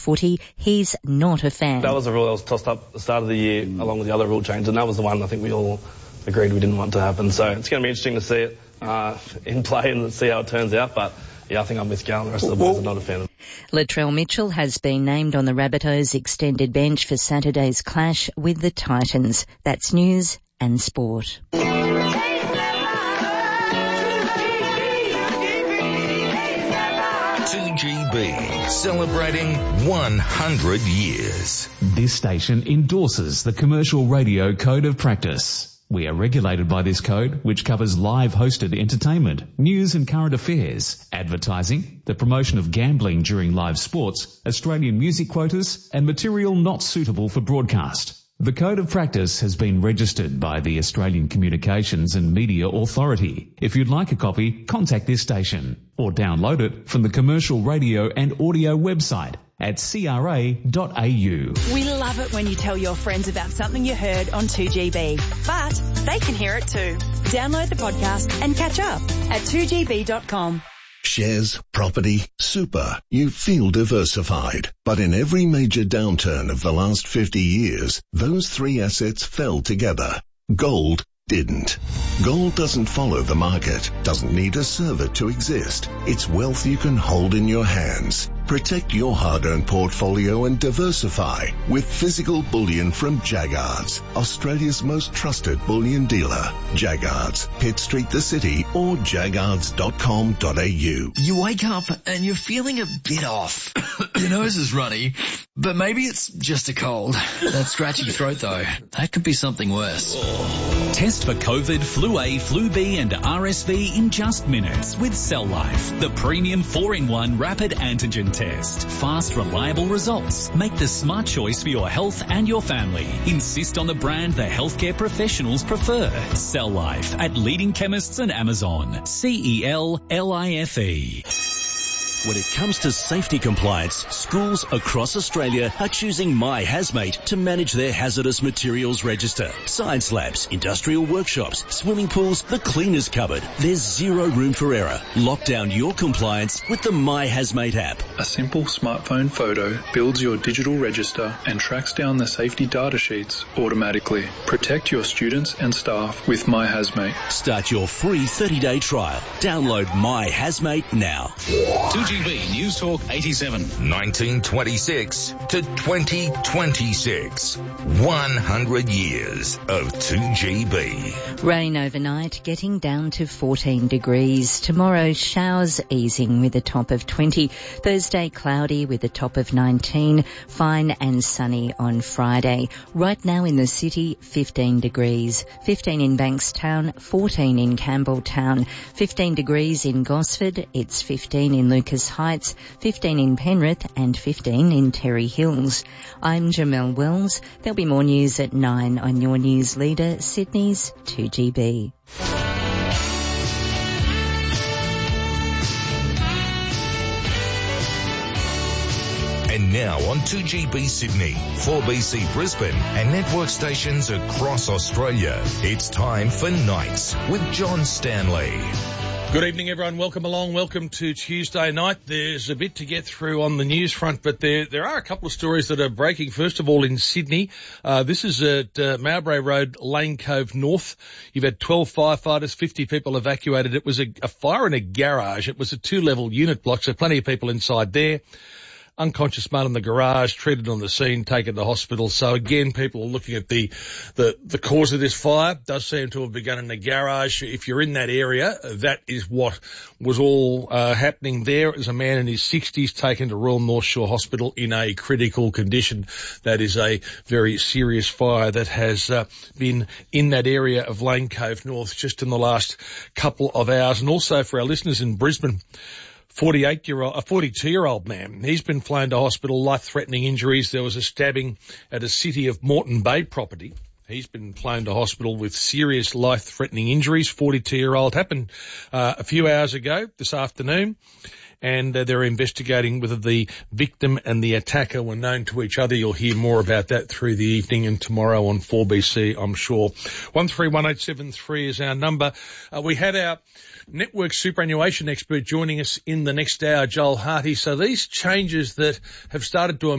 footy, he's not a fan. That was a rule that was tossed up at the start of the year along with the other rule change, and that was the one I think we all agreed we didn't want to happen. So it's going to be interesting to see it in play and see how it turns out. But yeah, I think I'm with Gal and the rest of the boys are not a fan of it. Latrell Mitchell has been named on the Rabbitohs extended bench for Saturday's clash with the Titans. That's news and sport. 2GB, celebrating 100 years. This station endorses the Commercial Radio Code of Practice. We are regulated by this code, which covers live hosted entertainment, news and current affairs, advertising, the promotion of gambling during live sports, Australian music quotas, and material not suitable for broadcast. The Code of Practice has been registered by the Australian Communications and Media Authority. If you'd like a copy, contact this station or download it from the Commercial Radio and Audio website at cra.au. We love it when you tell your friends about something you heard on 2GB, but they can hear it too. Download the podcast and catch up at 2gb.com. Shares, property, super. You feel diversified. But in every major downturn of the last 50 years, those three assets fell together. Gold didn't. Gold doesn't follow the market, doesn't need a server to exist. It's wealth you can hold in your hands. Protect your hard-earned portfolio and diversify with physical bullion from Jaggards, Australia's most trusted bullion dealer. Jaggards, Pitt Street, the city, or jaggards.com.au. You wake up and you're feeling a bit off. Your nose is runny, but maybe it's just a cold. That scratchy throat though, that could be something worse. Test for COVID, Flu A, Flu B and RSV in just minutes with Cell Life, the premium 4-in-1 rapid antigen test. Fast, reliable results. Make the smart choice for your health and your family. Insist on the brand the healthcare professionals prefer. Cell Life at leading chemists and Amazon. CELLIFE. When it comes to safety compliance, schools across Australia are choosing My Hazmate to manage their hazardous materials register. Science labs, industrial workshops, swimming pools, the cleaners cupboard. There's zero room for error. Lock down your compliance with the My Hazmate app. A simple smartphone photo builds your digital register and tracks down the safety data sheets automatically. Protect your students and staff with My Hazmate. Start your free 30-day trial. Download My Hazmate now. 2GB News Talk 87. 1926 to 2026. 100 years of 2GB. Rain overnight, getting down to 14 degrees. Tomorrow, showers easing with a top of 20. Thursday, cloudy with a top of 19. Fine and sunny on Friday. Right now in the city, 15 degrees. 15 in Bankstown, 14 in Campbelltown. 15 degrees in Gosford. It's 15 in Lucas Heights, 15 in Penrith and 15 in Terry Hills. I'm Jamelle Wells. There'll be more news at 9 on your news leader, Sydney's 2GB. And now on 2GB Sydney, 4BC Brisbane and network stations across Australia. It's time for Nights with John Stanley. Good evening, everyone. Welcome along. Welcome to Tuesday night. There's a bit to get through on the news front, but there are a couple of stories that are breaking. First of all, in Sydney, this is at Mowbray Road, Lane Cove North. You've had 12 firefighters, 50 people evacuated. It was a fire in a garage. It was a 2-level unit block, so plenty of people inside there. Unconscious male in the garage, treated on the scene, taken to hospital. So again, people are looking at the cause of this fire. Does seem to have begun in the garage. If you're in that area, that is what was all happening there. It was a man in his 60s taken to Royal North Shore Hospital in a critical condition. That is a very serious fire that has been in that area of Lane Cove North just in the last couple of hours. And also for our listeners in Brisbane, 42-year-old man. He's been flown to hospital, life-threatening injuries. There was a stabbing at a City of Moreton Bay property. He's been flown to hospital with serious life-threatening injuries. 42-year-old happened a few hours ago this afternoon. And they're investigating whether the victim and the attacker were known to each other. You'll hear more about that through the evening and tomorrow on 4BC, I'm sure. 131873 is our number. We had our network superannuation expert joining us in the next hour, Joel Harty. So these changes that have started to